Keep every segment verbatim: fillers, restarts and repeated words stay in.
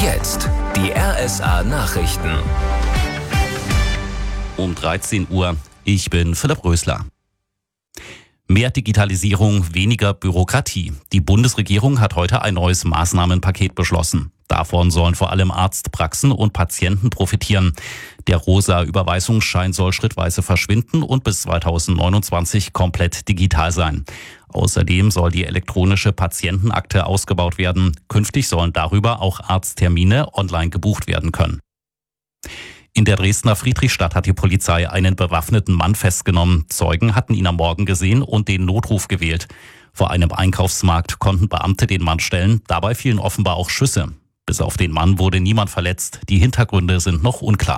Jetzt die R S A-Nachrichten. Um dreizehn Uhr. Ich bin Philipp Rösler. Mehr Digitalisierung, weniger Bürokratie. Die Bundesregierung hat heute ein neues Maßnahmenpaket beschlossen. Davon sollen vor allem Arztpraxen und Patienten profitieren. Der rosa Überweisungsschein soll schrittweise verschwinden und bis zweitausendneunundzwanzig komplett digital sein. Außerdem soll die elektronische Patientenakte ausgebaut werden. Künftig sollen darüber auch Arzttermine online gebucht werden können. In der Dresdner Friedrichstadt hat die Polizei einen bewaffneten Mann festgenommen. Zeugen hatten ihn am Morgen gesehen und den Notruf gewählt. Vor einem Einkaufsmarkt konnten Beamte den Mann stellen. Dabei fielen offenbar auch Schüsse. Bis auf den Mann wurde niemand verletzt. Die Hintergründe sind noch unklar.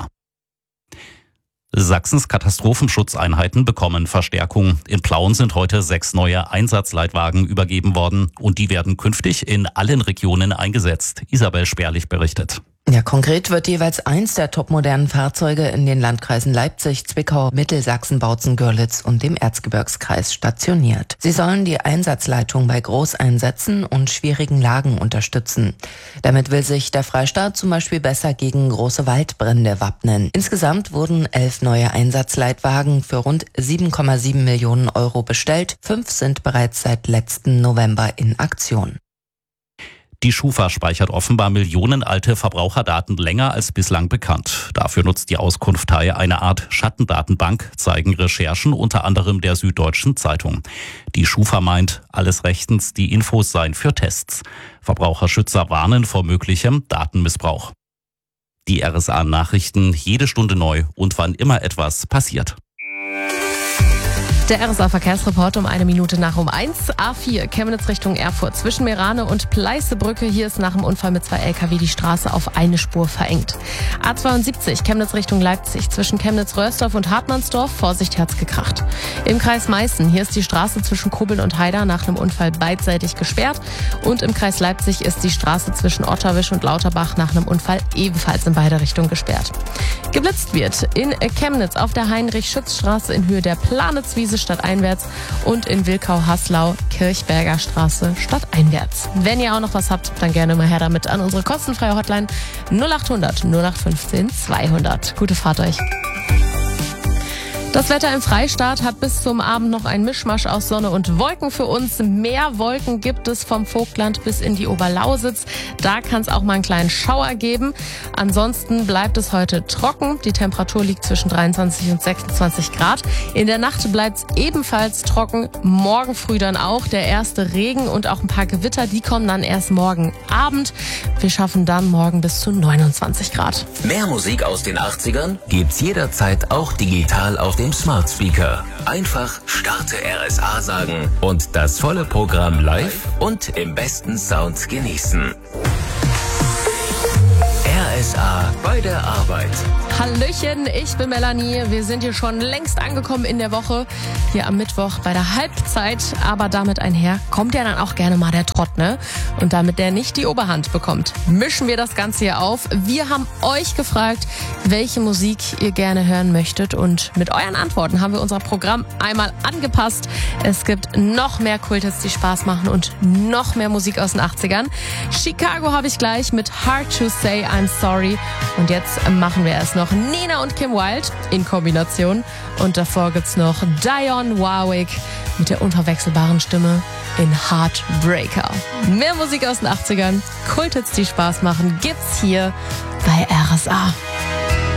Sachsens Katastrophenschutzeinheiten bekommen Verstärkung. In Plauen sind heute sechs neue Einsatzleitwagen übergeben worden und die werden künftig in allen Regionen eingesetzt. Isabel Sperlich berichtet. Ja, konkret wird jeweils eins der topmodernen Fahrzeuge in den Landkreisen Leipzig, Zwickau, Mittelsachsen, Bautzen, Görlitz und dem Erzgebirgskreis stationiert. Sie sollen die Einsatzleitung bei Großeinsätzen und schwierigen Lagen unterstützen. Damit will sich der Freistaat zum Beispiel besser gegen große Waldbrände wappnen. Insgesamt wurden elf neue Einsatzleitwagen für rund sieben Komma sieben Millionen Euro bestellt. Fünf sind bereits seit letzten November in Aktion. Die Schufa speichert offenbar millionenalte Verbraucherdaten länger als bislang bekannt. Dafür nutzt die Auskunftei eine Art Schattendatenbank, zeigen Recherchen unter anderem der Süddeutschen Zeitung. Die Schufa meint, alles rechtens, die Infos seien für Tests. Verbraucherschützer warnen vor möglichem Datenmissbrauch. Die R S A-Nachrichten jede Stunde neu und wann immer etwas passiert. Der R S A-Verkehrsreport um eine Minute nach um eins. A vier, Chemnitz Richtung Erfurt. Zwischen Meerane und Pleißebrücke. Hier ist nach dem Unfall mit zwei L K W die Straße auf eine Spur verengt. A zweiundsiebzig, Chemnitz Richtung Leipzig. Zwischen Chemnitz-Röhrsdorf und Hartmannsdorf. Vorsicht, hat's gekracht. Im Kreis Meißen. Hier ist die Straße zwischen Kobeln und Haida nach einem Unfall beidseitig gesperrt. Und im Kreis Leipzig ist die Straße zwischen Otterwisch und Lauterbach nach einem Unfall ebenfalls in beide Richtungen gesperrt. Geblitzt wird in Chemnitz auf der Heinrich-Schütz-Straße in Höhe der Planitzwiese stadteinwärts und in Wilkau-Haslau Kirchberger Straße stadteinwärts. Wenn ihr auch noch was habt, dann gerne mal her damit an unsere kostenfreie Hotline null acht hundert null acht fünfzehn zweihundert. Gute Fahrt euch. Das Wetter im Freistaat hat bis zum Abend noch ein Mischmasch aus Sonne und Wolken für uns. Mehr Wolken gibt es vom Vogtland bis in die Oberlausitz. Da kann es auch mal einen kleinen Schauer geben. Ansonsten bleibt es heute trocken. Die Temperatur liegt zwischen dreiundzwanzig und sechsundzwanzig Grad. In der Nacht bleibt es ebenfalls trocken. Morgen früh dann auch der erste Regen und auch ein paar Gewitter. Die kommen dann erst morgen Abend. Wir schaffen dann morgen bis zu neunundzwanzig Grad. Mehr Musik aus den achtzigern gibt's jederzeit auch digital auf dem Smart Speaker. Einfach Starte R S A sagen und das volle Programm live und im besten Sound genießen. R S A bei der Arbeit. Hallöchen, ich bin Melanie. Wir sind hier schon längst angekommen in der Woche. Hier am Mittwoch bei der Halbzeit. Aber damit einher kommt ja dann auch gerne mal der Trott, ne? Und damit der nicht die Oberhand bekommt, mischen wir das Ganze hier auf. Wir haben euch gefragt, welche Musik ihr gerne hören möchtet. Und mit euren Antworten haben wir unser Programm einmal angepasst. Es gibt noch mehr Kulthits, die Spaß machen und noch mehr Musik aus den achtzigern. Chicago habe ich gleich mit Hard to Say I'm Sorry. Und jetzt machen wir es noch. Nina und Kim Wilde in Kombination. Und davor gibt's noch Dionne Warwick mit der unverwechselbaren Stimme in Heartbreaker. Mehr Musik aus den achtzigern, Kulthits, die Spaß machen, gibt's hier bei R S A.